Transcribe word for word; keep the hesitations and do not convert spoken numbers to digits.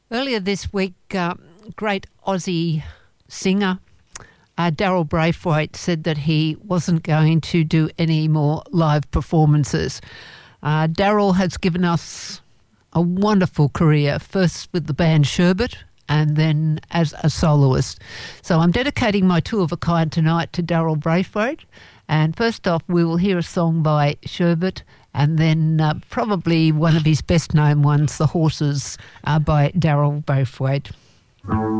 Earlier this week, uh, great Aussie singer uh, Daryl Braithwaite said that he wasn't going to do any more live performances. Uh, Daryl has given us a wonderful career, first with the band Sherbet and then as a soloist. So I'm dedicating my two of a kind tonight to Daryl Braithwaite. And first off, we will hear a song by Sherbet, and then uh, probably one of his best-known ones, The Horses, uh, by Daryl Braithwaite.